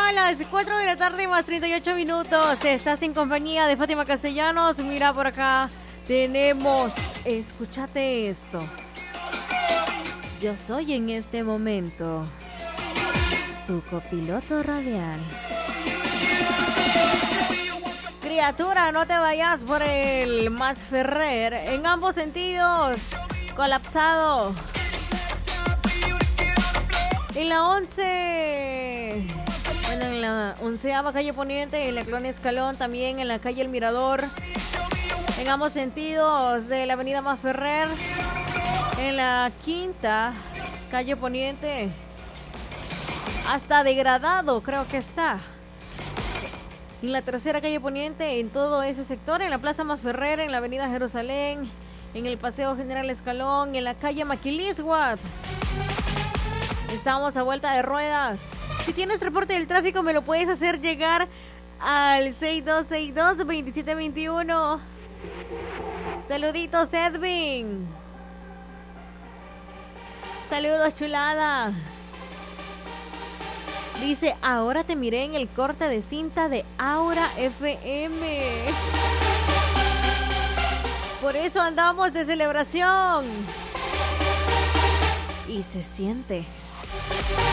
a las 4 de la tarde más 38 minutos. Estás en compañía de Fátima Castellanos. Mira por acá, tenemos, escúchate esto. Yo soy en este momento tu copiloto radial. Criatura, no te vayas por el Masferrer. En ambos sentidos, colapsado. En la 11, bueno, en la 11ª calle Poniente, en la colonia Escalón, también en la calle El Mirador, en ambos sentidos de la avenida Masferrer, en la 5ª calle Poniente, hasta degradado creo que está, en la 3ª calle Poniente, en todo ese sector, en la plaza Masferrer, en la avenida Jerusalén, en el paseo General Escalón, en la calle Maquilisguat. Estamos a vuelta de ruedas. Si tienes reporte del tráfico, me lo puedes hacer llegar al 6262-2721. Saluditos, Edwin. Saludos, chulada. Dice, ahora te miré en el corte de cinta de Aura FM. Por eso andamos de celebración. Y se siente.